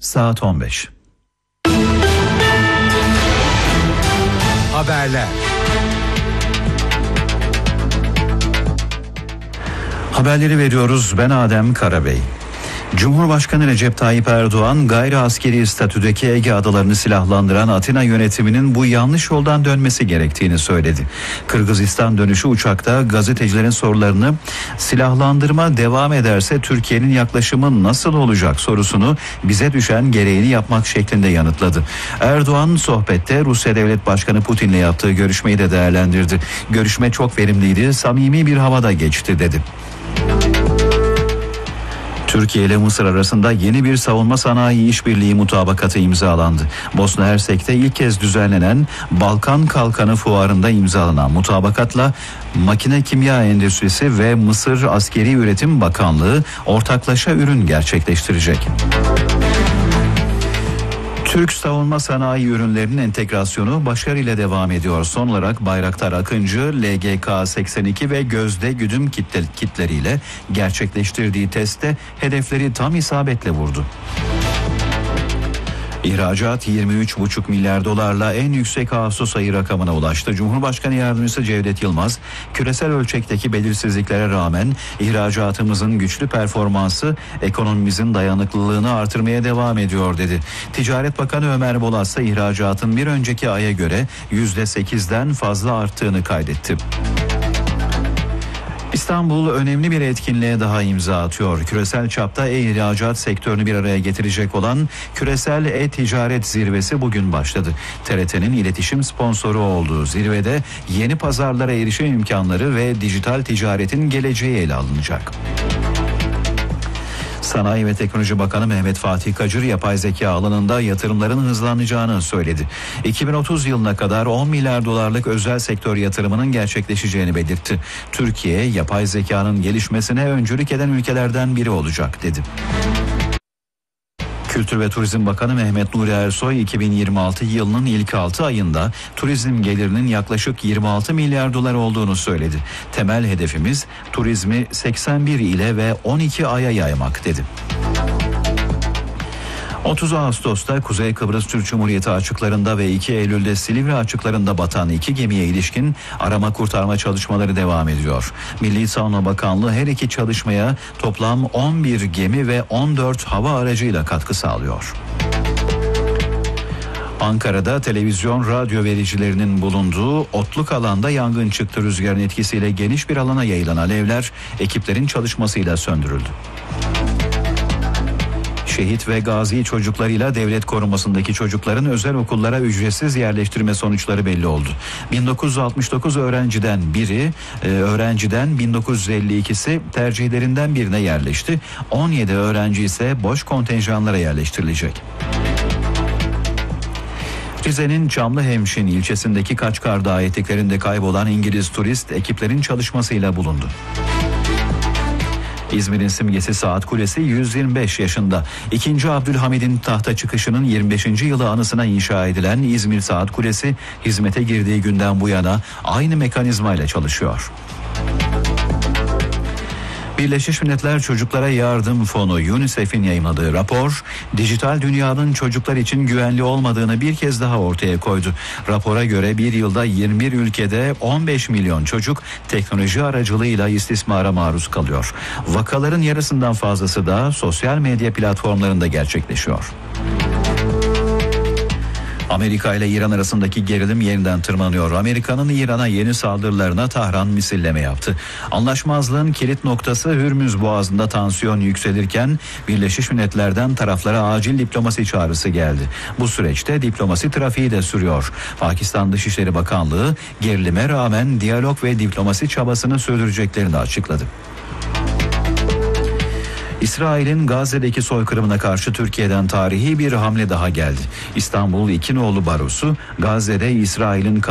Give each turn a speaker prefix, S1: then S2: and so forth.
S1: Saat 15.
S2: Haberler.
S1: Haberleri veriyoruz. Ben Adem Karabey. Cumhurbaşkanı Recep Tayyip Erdoğan gayri askeri statüdeki Ege adalarını silahlandıran Atina yönetiminin bu yanlış yoldan dönmesi gerektiğini söyledi. Kırgızistan dönüşü uçakta gazetecilerin sorularını silahlandırma devam ederse Türkiye'nin yaklaşımı nasıl olacak sorusunu bize düşen gereğini yapmak şeklinde yanıtladı. Erdoğan sohbette Rusya Devlet Başkanı Putin'le yaptığı görüşmeyi de değerlendirdi. Görüşme çok verimliydi, samimi bir havada geçti dedi. Türkiye ile Mısır arasında yeni bir savunma sanayi işbirliği mutabakatı imzalandı. Bosna Hersek'te ilk kez düzenlenen Balkan Kalkanı Fuarı'nda imzalanan mutabakatla makine kimya endüstrisi ve Mısır Askeri Üretim Bakanlığı ortaklaşa ürün gerçekleştirecek. Türk savunma sanayi ürünlerinin entegrasyonu başarıyla devam ediyor. Son olarak Bayraktar Akıncı, LGK-82 ve Gözde güdüm kitleriyle gerçekleştirdiği testte hedefleri tam isabetle vurdu. İhracat 23,5 milyar dolarla en yüksek Ağustos ayı rakamına ulaştı. Cumhurbaşkanı Yardımcısı Cevdet Yılmaz, küresel ölçekteki belirsizliklere rağmen ihracatımızın güçlü performansı ekonomimizin dayanıklılığını artırmaya devam ediyor dedi. Ticaret Bakanı Ömer Bolas ise ihracatın bir önceki aya göre %8'den fazla arttığını kaydetti. İstanbul önemli bir etkinliğe daha imza atıyor. Küresel çapta ihracat sektörünü bir araya getirecek olan Küresel E-Ticaret Zirvesi bugün başladı. TRT'nin iletişim sponsoru olduğu zirvede yeni pazarlara erişim imkanları ve dijital ticaretin geleceği ele alınacak. Sanayi ve Teknoloji Bakanı Mehmet Fatih Kacır yapay zeka alanında yatırımların hızlanacağını söyledi. 2030 yılına kadar 10 milyar dolarlık özel sektör yatırımının gerçekleşeceğini belirtti. Türkiye yapay zekanın gelişmesine öncülük eden ülkelerden biri olacak dedi. Kültür ve Turizm Bakanı Mehmet Nuri Ersoy 2026 yılının ilk 6 ayında turizm gelirinin yaklaşık 26 milyar dolar olduğunu söyledi. Temel hedefimiz turizmi 81 ile ve 12 aya yaymak dedi. 30 Ağustos'ta Kuzey Kıbrıs Türk Cumhuriyeti açıklarında ve 2 Eylül'de Silivri açıklarında batan 2 gemiye ilişkin arama kurtarma çalışmaları devam ediyor. Milli Savunma Bakanlığı her iki çalışmaya toplam 11 gemi ve 14 hava aracıyla katkı sağlıyor. Ankara'da televizyon, radyo vericilerinin bulunduğu otluk alanda yangın çıktı. Rüzgarın etkisiyle geniş bir alana yayılan alevler ekiplerin çalışmasıyla söndürüldü. Şehit ve gazi çocuklarıyla devlet korumasındaki çocukların özel okullara ücretsiz yerleştirme sonuçları belli oldu. 1969 öğrenciden 1952'si tercihlerinden birine yerleşti. 17 öğrenci ise boş kontenjanlara yerleştirilecek. Rize'nin Çamlıhemşin ilçesindeki Kaçkar Dağı eteklerinde kaybolan İngiliz turist ekiplerin çalışmasıyla bulundu. İzmir'in simgesi Saat Kulesi 125 yaşında. 2. Abdülhamid'in tahta çıkışının 25. yılı anısına inşa edilen İzmir Saat Kulesi hizmete girdiği günden bu yana aynı mekanizmayla çalışıyor. Birleşmiş Milletler Çocuklara Yardım Fonu UNICEF'in yayımladığı rapor, dijital dünyanın çocuklar için güvenli olmadığını bir kez daha ortaya koydu. Rapora göre bir yılda 21 ülkede 15 milyon çocuk teknoloji aracılığıyla istismara maruz kalıyor. Vakaların yarısından fazlası da sosyal medya platformlarında gerçekleşiyor. Amerika ile İran arasındaki gerilim yeniden tırmanıyor. Amerika'nın İran'a yeni saldırılarına Tahran misilleme yaptı. Anlaşmazlığın kilit noktası Hürmüz Boğazı'nda tansiyon yükselirken Birleşmiş Milletler'den taraflara acil diplomasi çağrısı geldi. Bu süreçte diplomasi trafiği de sürüyor. Pakistan Dışişleri Bakanlığı gerilime rağmen diyalog ve diplomasi çabasını sürdüreceklerini açıkladı. İsrail'in Gazze'deki soykırımına karşı Türkiye'den tarihi bir hamle daha geldi. İstanbul İki Nolu Barosu Gazze'de İsrail'in